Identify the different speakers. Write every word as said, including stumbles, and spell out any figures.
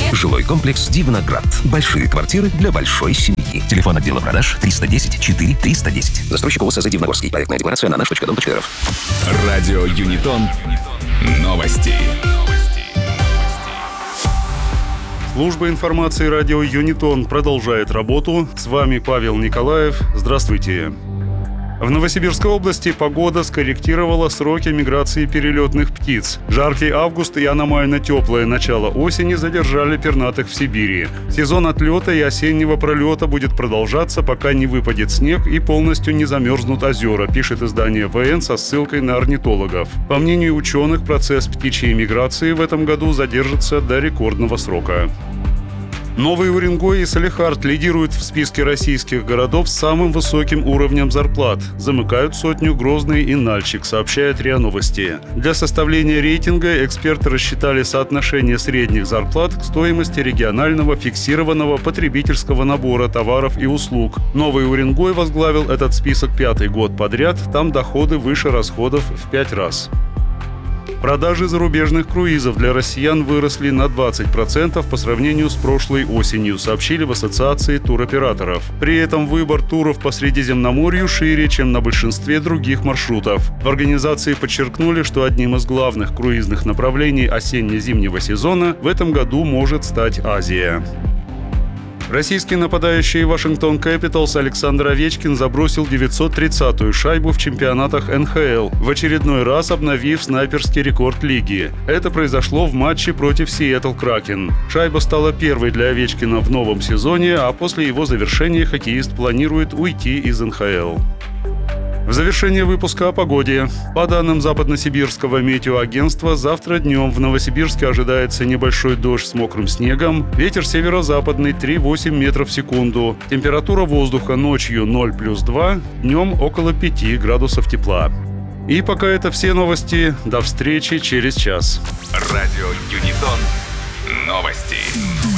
Speaker 1: Жилой комплекс «Дивноград». Большие квартиры для большой семьи. Телефон отдела продаж триста десять четыре триста десять. Застройщик ОСЗ «Дивногорский». Проектная декларация на наш точка дом точка р ф.
Speaker 2: Радио Юнитон. Новости.
Speaker 3: Служба информации радио Юнитон продолжает работу. С вами Павел Николаев. Здравствуйте. В Новосибирской области погода скорректировала сроки миграции перелетных птиц. Жаркий август и аномально теплое начало осени задержали пернатых в Сибири. Сезон отлета и осеннего пролета будет продолжаться, пока не выпадет снег и полностью не замерзнут озера, пишет издание вэ эн со ссылкой на орнитологов. По мнению ученых, процесс птичьей миграции в этом году задержится до рекордного срока. Новый Уренгой и Салехард лидируют в списке российских городов с самым высоким уровнем зарплат. Замыкают сотню Грозный и Нальчик, сообщает РИА Новости. Для составления рейтинга эксперты рассчитали соотношение средних зарплат к стоимости регионального фиксированного потребительского набора товаров и услуг. Новый Уренгой возглавил этот список пятый год подряд, там доходы выше расходов в пять раз. Продажи зарубежных круизов для россиян выросли на двадцать процентов по сравнению с прошлой осенью, сообщили в Ассоциации туроператоров. При этом выбор туров по Средиземноморью шире, чем на большинстве других маршрутов. В организации подчеркнули, что одним из главных круизных направлений осенне-зимнего сезона в этом году может стать Азия. Российский нападающий Вашингтон Кэпиталс Александр Овечкин забросил девятьсот тридцатую шайбу в чемпионатах эн ха эл, в очередной раз обновив снайперский рекорд лиги. Это произошло в матче против Сиэтл Кракен. Шайба стала первой для Овечкина в новом сезоне, а после его завершения хоккеист планирует уйти из эн ха эл. В завершение выпуска о погоде. По данным Западносибирского метеоагентства, завтра днем в Новосибирске ожидается небольшой дождь с мокрым снегом. Ветер северо-западный три целых восемь десятых метров в секунду. Температура воздуха ночью ноль плюс два, днем около пяти градусов тепла. И пока это все новости. До встречи через час.
Speaker 2: Радио Юнитон. Новости.